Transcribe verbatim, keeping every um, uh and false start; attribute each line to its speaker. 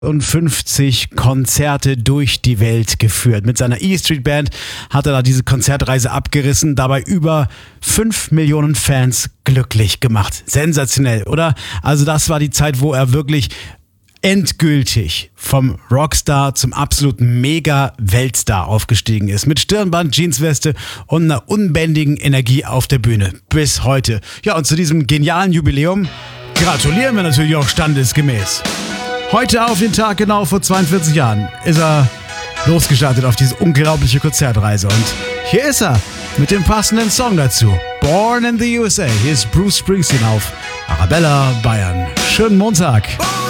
Speaker 1: und fünfzig Konzerte durch die Welt geführt. Mit seiner E Street Band hat er da diese Konzertreise abgerissen, dabei über fünf Millionen Fans glücklich gemacht. Sensationell, oder? Also das war die Zeit, wo er wirklich endgültig vom Rockstar zum absoluten Mega-Weltstar aufgestiegen ist. Mit Stirnband, Jeansweste und einer unbändigen Energie auf der Bühne. Bis heute. Ja, und zu diesem genialen Jubiläum gratulieren wir natürlich auch standesgemäß. Heute auf den Tag genau vor zweiundvierzig Jahren ist er losgestartet auf diese unglaubliche Konzertreise. Und hier ist er mit dem passenden Song dazu. Born in the U S A. Hier ist Bruce Springsteen auf Arabella Bayern. Schönen Montag.